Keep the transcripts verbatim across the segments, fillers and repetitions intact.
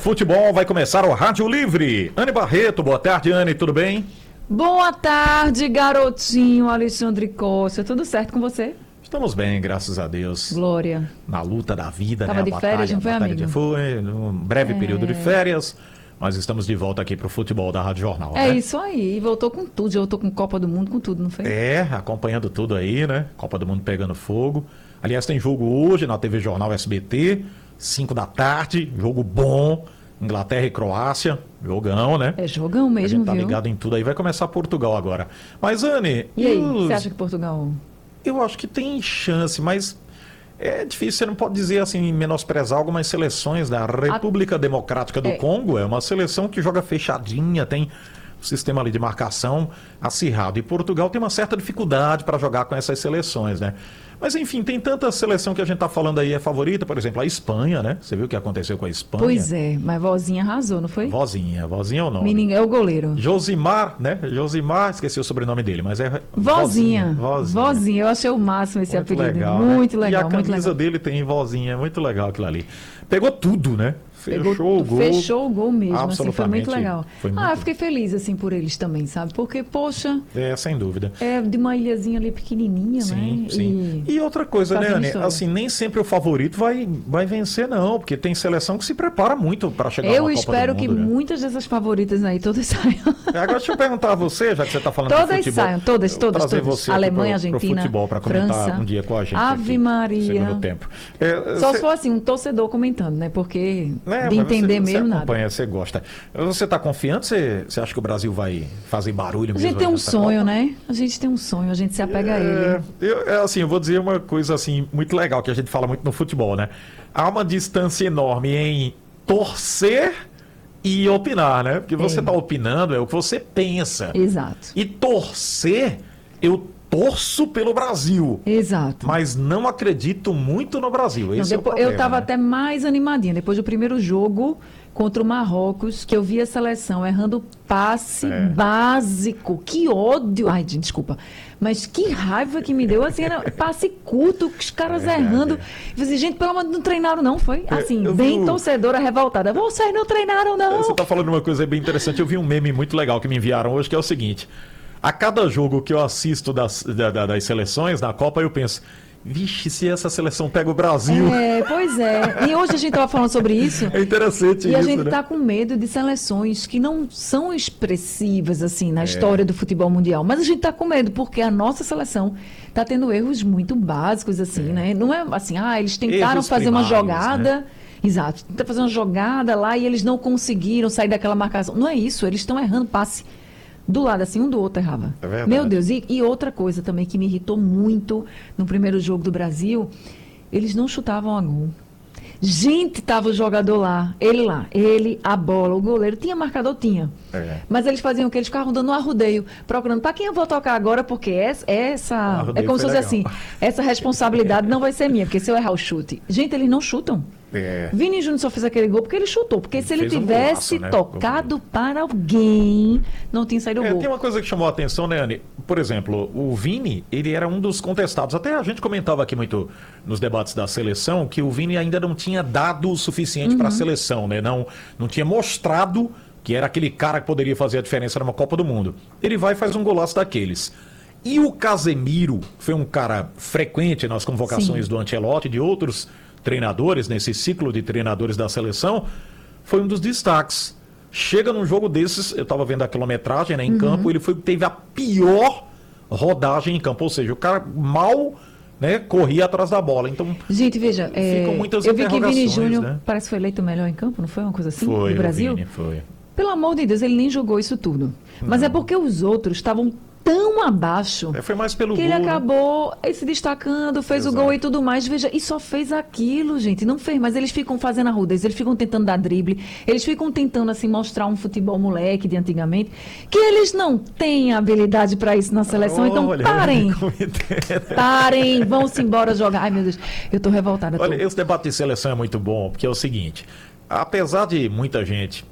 futebol, vai começar o Rádio Livre. Anne Barreto, boa tarde, Anne, tudo bem? Boa tarde, garotinho Alexandre Costa. Tudo certo com você? Estamos bem, graças a Deus. Glória. Na luta da vida, Tava né? de a férias, batalha, não foi, a batalha amigo? de foi, um breve É. período de férias, mas estamos de volta aqui para o futebol da Rádio Jornal, É né? isso aí. Voltou com tudo. Já voltou com Copa do Mundo, com tudo, não foi? É, acompanhando tudo aí, né? Copa do Mundo pegando fogo. Aliás, tem jogo hoje na T V Jornal S B T, cinco da tarde, jogo bom. Inglaterra e Croácia, jogão, né? É jogão A mesmo, gente tá viu? ligado em tudo aí. Vai começar Portugal agora. Mas, Anne, E aí, os- você acha que Portugal... eu acho que tem chance, mas é difícil. Você não pode dizer assim, menosprezar algumas seleções da República Democrática do É. Congo. É uma seleção que joga fechadinha, tem um sistema ali de marcação acirrado. E Portugal tem uma certa dificuldade para jogar com essas seleções, né? Mas enfim, tem tanta seleção que a gente tá falando aí é favorita, por exemplo, a Espanha, né? Você viu o que aconteceu com a Espanha? Pois é, mas vozinha arrasou, não foi? Vozinha, vozinha ou não? Menino, é o goleiro. Josimar, né? Josimar, esqueci o sobrenome dele, mas é Vozinha. Vozinha. Vozinha. Eu achei o máximo esse Muito apelido. legal, né? Muito legal, E a muito camisa legal. dele tem vozinha, é muito legal aquilo ali. Pegou tudo, né? Pegou Fechou o tudo, gol. Fechou o gol mesmo, assim, foi Absolutamente, muito legal. foi muito Ah, eu bom. fiquei feliz, assim, por eles também, sabe? Porque, poxa, É, sem dúvida. é de uma ilhazinha ali pequenininha, Sim, né? sim. E, outra coisa, né, fazendo Anne? história. Assim, nem sempre o favorito vai, vai vencer, não. Porque tem seleção que se prepara muito para chegar Eu na Copa espero do que Mundo, né? muitas dessas favoritas aí todas saiam. Agora deixa eu perguntar a você, já que você está falando Todas de futebol. saiam, todas, eu todas, trazer todas. você aqui Alemanha, pro, pro Argentina, futebol para comentar França. um dia com a gente. Ave aqui, Maria. Segundo tempo. É, Só você- se for assim, um torcedor comentando, né? Porque É, de mas entender você, mesmo você nada. acompanha, você gosta. Você está confiante? Você, você acha que o Brasil vai fazer barulho A mesmo? gente tem um nessa sonho, Copa? né? A gente tem um sonho, a gente se apega a ele. É, eu, é assim, eu vou dizer uma coisa assim muito legal que a gente fala muito no futebol, né? Há uma distância enorme em torcer e opinar, né? Porque você É. está opinando é o que você pensa. Exato. E torcer, eu torço pelo Brasil. Exato. Mas não acredito muito no Brasil. Não, Esse é o depois- problema, eu estava né? até mais animadinha depois do primeiro jogo contra o Marrocos, que eu vi a seleção errando passe É. básico. Que ódio! Ai, gente, desculpa. Mas que raiva que me deu, assim, era passe curto, os caras É, errando. é. Eu falei assim, gente, pelo amor de Deus, não treinaram não, foi? Assim, eu bem vi o- torcedora revoltada. Vocês não treinaram não! Você está falando uma coisa bem interessante. Eu vi um meme muito legal que me enviaram hoje, que é o seguinte. A cada jogo que eu assisto das, da- da- das seleções na Copa, eu penso, vixe, se essa seleção pega o Brasil. É, pois é. E hoje a gente estava falando sobre isso. É interessante E isso, a gente né? está com medo de seleções que não são expressivas assim É. na história do futebol mundial. Mas a gente está com medo porque a nossa seleção está tendo erros muito básicos assim, né? Não é assim, ah, eles tentaram Erros fazer uma primários, jogada. né? Exato. Tentaram fazer uma jogada lá e eles não conseguiram sair daquela marcação. Não é isso, eles estão errando passe. Do lado, assim, um do outro errava. É verdade. Meu Deus, e, e outra coisa também que me irritou muito no primeiro jogo do Brasil, eles não chutavam a gol. Gente, tava o jogador lá, ele lá, ele, a bola, o goleiro, tinha marcador, tinha. É. Mas eles faziam o que? Eles ficavam dando um arrudeio, procurando para quem eu vou tocar agora, porque essa, essa Arrudeio é como se foi fosse assim, legal. essa responsabilidade não vai ser minha, porque se eu errar o chute, gente, eles não chutam. É. Vini Júnior só fez aquele gol porque ele chutou, porque se ele Fez um tivesse golaço, né? tocado para alguém, não tinha saído o É, gol. tem uma coisa que chamou a atenção, né, Anne? Por exemplo, o Vini, ele era um dos contestados. Até a gente comentava aqui muito nos debates da seleção que o Vini ainda não tinha dado o suficiente Uhum. para a seleção, né? Não, não tinha mostrado que era aquele cara que poderia fazer a diferença numa Copa do Mundo. Ele vai e faz um golaço daqueles. E o Casemiro foi um cara frequente nas convocações Sim. do Ancelotti e de outros treinadores, nesse ciclo de treinadores da seleção, foi um dos destaques. Chega num jogo desses, eu estava vendo a quilometragem, né, em Uhum. campo, ele foi, teve a pior rodagem em campo, ou seja, o cara mal, né, corria atrás da bola. Então, Gente, veja, é, Ficam muitas eu vi que Vini interrogações, Júnior né? parece que foi eleito o melhor em campo, não foi uma coisa assim? foi do o Brasil? Vini, foi. Pelo amor de Deus, ele nem jogou isso tudo. Mas é porque os outros estavam tão abaixo É, foi mais pelo que gol, ele né? acabou eh, se destacando, fez Exato. o gol e tudo mais. Veja, e só fez aquilo, gente. Não fez, mas eles ficam fazendo arrudez, eles ficam tentando dar drible, eles ficam tentando assim mostrar um futebol moleque de antigamente, que eles não têm habilidade para isso na seleção. Então Olha, parem, como entendo. parem, vão-se embora jogar. Ai, meu Deus, eu tô revoltada. Olha, tô. esse debate de seleção é muito bom, porque é o seguinte, apesar de muita gente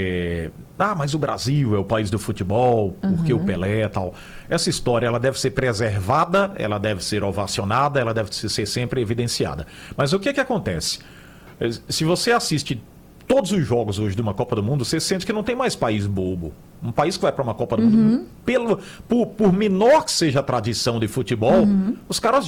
é, ah, mas o Brasil é o país do futebol, porque Uhum. o Pelé e tal. Essa história, ela deve ser preservada, ela deve ser ovacionada, ela deve ser sempre evidenciada. Mas o que que acontece? Se você assiste todos os jogos hoje de uma Copa do Mundo, você sente que não tem mais país bobo. Um país que vai para uma Copa do uhum. Mundo, pelo, por, por menor que seja a tradição de futebol, uhum. os caras